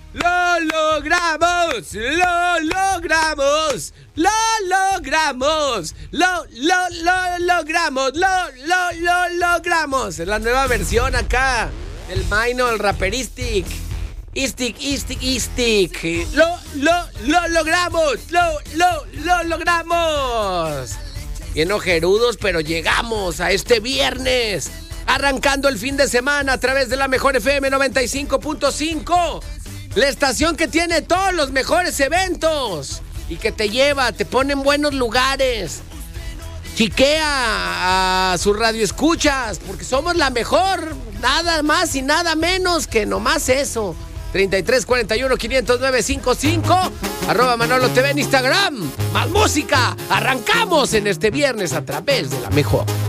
¡Lo logramos! ¡Lo logramos! ¡Lo logramos! ¡Lo logramos! ¡Lo logramos! Es la nueva versión acá del Maino, el raperistic. Istic. ¡Lo logramos! ¡Lo logramos! Bien ojerudos, pero llegamos a este viernes. Arrancando el fin de semana a través de la Mejor FM 95.5. La estación que tiene todos los mejores eventos y que te lleva, te pone en buenos lugares. Chiquea a sus radioescuchas, porque somos la mejor, nada más y nada menos que nomás eso. 3341-50955, @Manolo TV en Instagram. Más música, arrancamos en este viernes a través de la Mejor.